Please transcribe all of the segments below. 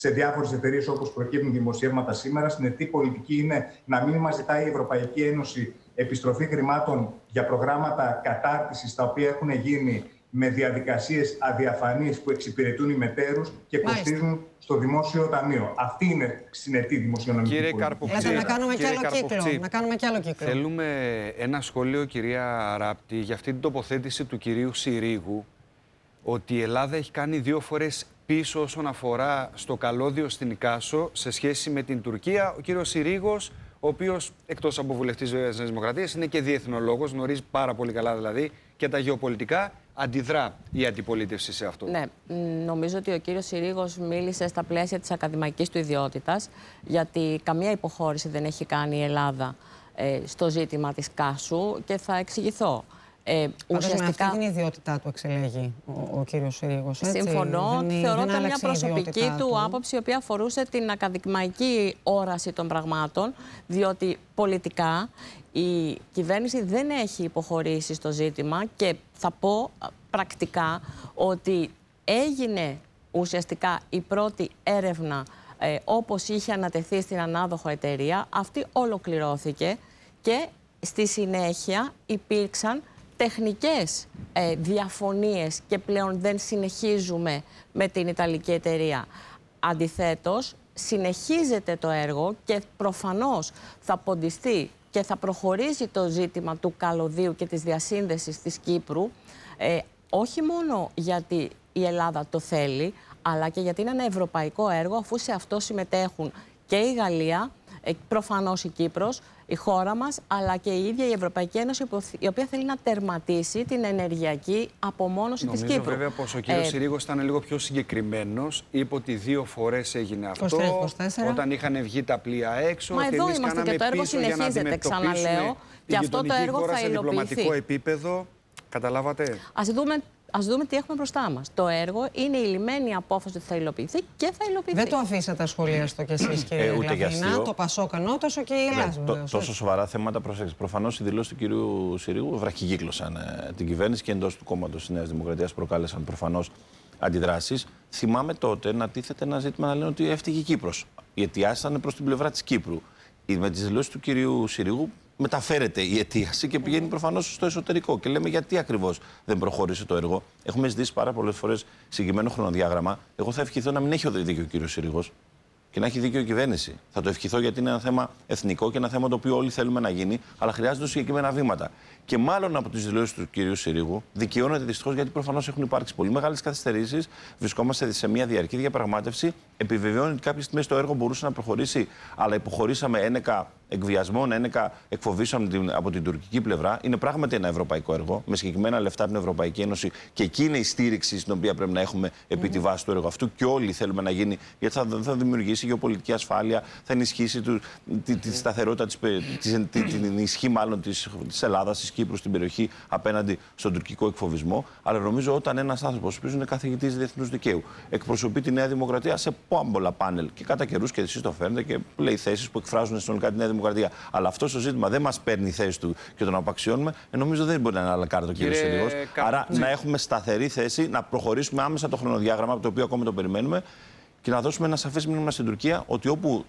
σε διάφορες εταιρείες, όπως προκύπτουν δημοσιεύματα σήμερα. Συνετή πολιτική είναι να μην μας ζητάει η Ευρωπαϊκή Ένωση επιστροφή χρημάτων για προγράμματα κατάρτισης τα οποία έχουν γίνει με διαδικασίες αδιαφανείς που εξυπηρετούν οι μετέρους και κοστίζουν στο δημόσιο ταμείο. Αυτή είναι συνετή δημοσιονομική πολιτική. Να κάνουμε κι άλλο κύκλο. Θέλουμε ένα σχόλιο, κυρία Ράπτη, για αυτή την τοποθέτηση του κυρίου Συρίγου, ότι η Ελλάδα έχει κάνει 2 φορές πίσω όσον αφορά στο καλώδιο στην Ικάσο σε σχέση με την Τουρκία. Ο κύριος Συρίγος, ο οποίος εκτός από βουλευτής βέβαια της Νέας Δημοκρατίας είναι και διεθνολόγος, γνωρίζει πάρα πολύ καλά δηλαδή και τα γεωπολιτικά. Αντιδρά η αντιπολίτευση σε αυτό? Ναι, νομίζω ότι ο κύριος Συρίγος μίλησε στα πλαίσια της ακαδημαϊκής του ιδιότητας, γιατί καμία υποχώρηση δεν έχει κάνει η Ελλάδα στο ζήτημα της Κάσου και θα εξηγηθώ. Ουσιαστικά... Με αυτή την ιδιότητά του εξελέγει ο κύριος Συρίγος. Συμφωνώ. Θεωρώ ότι μια προσωπική του άποψη, η οποία αφορούσε την ακαδημαϊκή όραση των πραγμάτων, διότι πολιτικά η κυβέρνηση δεν έχει υποχωρήσει στο ζήτημα και θα πω πρακτικά ότι έγινε ουσιαστικά η πρώτη έρευνα όπως είχε ανατεθεί στην ανάδοχο εταιρεία. Αυτή ολοκληρώθηκε και στη συνέχεια υπήρξαν τεχνικές διαφωνίες και πλέον δεν συνεχίζουμε με την Ιταλική εταιρεία. Αντιθέτως, συνεχίζεται το έργο και προφανώς θα ποντιστεί και θα προχωρήσει το ζήτημα του καλωδίου και της διασύνδεσης της Κύπρου, όχι μόνο γιατί η Ελλάδα το θέλει, αλλά και γιατί είναι ένα ευρωπαϊκό έργο, αφού σε αυτό συμμετέχουν και η Γαλλία, προφανώς η Κύπρος, η χώρα μας, αλλά και η ίδια η Ευρωπαϊκή Ένωση, η οποία θέλει να τερματίσει την ενεργειακή απομόνωση της Κύπρου. Νομίζω βέβαια πως ο κύριος Συρίγος ήταν λίγο πιο συγκεκριμένος. Είπε ότι 2 φορές έγινε αυτό, 23-24. Όταν είχαν βγει τα πλοία έξω. Μα και εδώ εμείς είμαστε και το έργο συνεχίζεται, ξαναλέω, και αυτό το έργο θα υλοποιηθεί. Σε διπλωματικό επίπεδο, καταλάβατε. Ας δούμε τι έχουμε μπροστά μας. Το έργο είναι η λυμμένη απόφαση ότι θα υλοποιηθεί και θα υλοποιηθεί. Δεν το αφήσατε ασχολίαστο κι εσείς, κύριε Λαβίνα. Το Πασόκ εννοώ, τόσο και η Ελλάδα. Τόσο σοβαρά θέματα, προσέξτε. Προφανώς οι δηλώσεις του κυρίου Συρίγου βραχικύκλωσαν την κυβέρνηση και εντός του κόμματος της Νέας Δημοκρατίας προκάλεσαν προφανώς αντιδράσεις. Θυμάμαι τότε να τίθεται ένα ζήτημα να λένε ότι έφτυγε η Κύπρος. Οι αιτιάσεις ήταν προς την πλευρά της Κύπρου. Με τις δηλώσεις του κυρίου Συρίγου μεταφέρεται η αιτίαση και πηγαίνει προφανώς στο εσωτερικό. Και λέμε γιατί ακριβώς δεν προχώρησε το έργο. Έχουμε ζητήσει πάρα πολλές φορές συγκεκριμένο χρονοδιάγραμμα. Εγώ θα ευχηθώ να μην έχει δίκιο ο κύριος Συρίγος και να έχει δίκιο η κυβέρνηση. Θα το ευχηθώ γιατί είναι ένα θέμα εθνικό και ένα θέμα το οποίο όλοι θέλουμε να γίνει, αλλά χρειάζονται συγκεκριμένα βήματα. Και μάλλον από τις δηλώσεις του κυρίου Συρίγου δικαιώνεται δυστυχώς γιατί προφανώς έχουν υπάρξει πολύ μεγάλες καθυστερήσεις. Βρισκόμαστε σε μια διαρκή διαπραγμάτευση. Επιβεβαιώνει ότι κάποιες στιγμές το έργο μπορούσε να προχωρήσει, αλλά υποχωρήσαμε ένεκα εκβιασμών, ένεκα εκφοβήσεων από την τουρκική πλευρά. Είναι πράγματι ένα ευρωπαϊκό έργο, με συγκεκριμένα λεφτά από την Ευρωπαϊκή Ένωση και εκεί είναι η στήριξη στην οποία πρέπει να έχουμε επί τη βάση του έργου αυτού και όλοι θέλουμε να γίνει, γιατί θα δημιουργήσει γεωπολιτική ασφάλεια, θα ενισχύσει τη σταθερότητα, την ισχύ μάλλον της Ελλάδας, της Κύπρου στην περιοχή απέναντι στον τουρκικό εκφοβισμό. Αλλά νομίζω όταν ένας άνθρωπος, ο οποίος είναι καθηγητής διεθνούς δικαίου, εκπροσωπεί τη Νέα Δημοκρατία σε πολλά πάνελ και κατά καιρούς και εσείς το φέρνετε και λέει θέσεις που εκφράζουν συνολικά τη Νέα Δημοκρατία. Αλλά αυτό το ζήτημα δεν μας παίρνει θέση του και τον απαξιώνουμε. Νομίζω δεν μπορεί να είναι αλακάρτο ο κύριος Συρίγος. Άρα να έχουμε σταθερή θέση, να προχωρήσουμε άμεσα το χρονοδιάγραμμα από το οποίο ακόμα το περιμένουμε και να δώσουμε ένα σαφές μήνυμα στην Τουρκία ότι όπου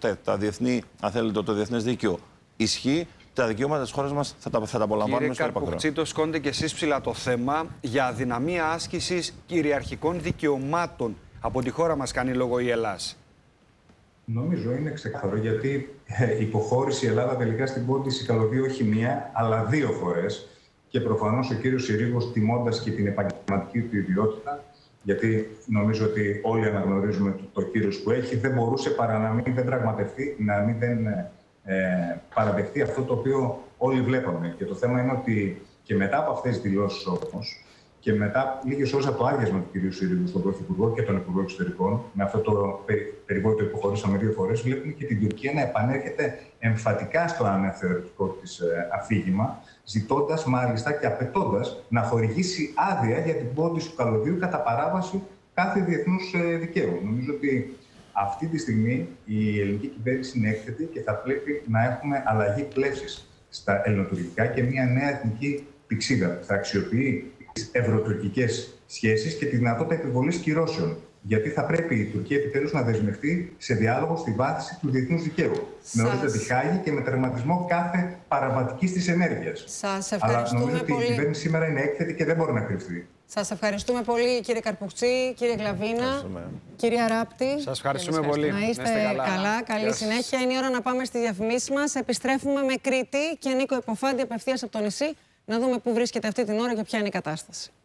το διεθνές δίκαιο ισχύει, τα δικαιώματα της χώρας μας θα τα απολαμβάνουμε στο επακρό. Κύριε Καρπουξή, σκόντε και εσείς ψηλά το θέμα για αδυναμία άσκησης κυριαρχικών δικαιωμάτων. Από τη χώρα μας κάνει λόγο η Ελλάς. Νομίζω είναι ξεκάθαρο γιατί υποχώρησε η Ελλάδα τελικά στην πόντιση καλωδίου όχι μία, αλλά 2 φορές. Και προφανώς ο κύριος Συρίγος, τιμώντας και την επαγγελματική του ιδιότητα, γιατί νομίζω ότι όλοι αναγνωρίζουμε το κύρος που έχει, δεν μπορούσε παρά να μην δεν πραγματευτεί, να μην δεν παραδεχτεί αυτό το οποίο όλοι βλέπαμε. Και το θέμα είναι ότι και μετά από αυτές τις δηλώσεις όμως, και μετά λίγες ώρες από το άδειασμα του κ. Συρίγου στον Πρωθυπουργό και τον Υπουργό Εξωτερικών, με αυτό το περιβόητο που υποχωρήσαμε 2 φορές, βλέπουμε και την Τουρκία να επανέρχεται εμφατικά στο αναθεωρητικό της αφήγημα, ζητώντας μάλιστα και απαιτώντας να χορηγήσει άδεια για την πόντιση του καλωδίου κατά παράβαση κάθε διεθνούς δικαίου. Νομίζω ότι αυτή τη στιγμή η ελληνική κυβέρνηση είναι έκθετη και θα πρέπει να έχουμε αλλαγή πλεύσης στα ελληνοτουρκικά και μια νέα εθνική πηξίδα που θα αξιοποιεί τις ευρωτουρκικές σχέσεις και τη δυνατότητα επιβολής κυρώσεων γιατί θα πρέπει η Τουρκία επιτέλους να δεσμευτεί σε διάλογο στη βάθηση του διεθνούς δικαίου. Με όρια τη Χάγη και με τερματισμό κάθε παραβατικής της ενέργειας. Σας ευχαριστούμε πολύ. Αλλά νομίζω ότι η κυβέρνηση σήμερα είναι έκθετη και δεν μπορεί να κρυφτεί. Σας ευχαριστούμε πολύ, κύριε Καρπουξή, κύριε Γλαβίνα, κύριε Ράπτη. Σας ευχαριστούμε πολύ. Να είστε καλά. Καλή συνέχεια. Είναι η ώρα να πάμε στις διαφημίσεις μας. Επιστρέφουμε με Κρήτη και Νίκο Υποφάντη απευθείας από το νησί να δούμε πού βρίσκεται αυτή την ώρα και ποια είναι η κατάσταση.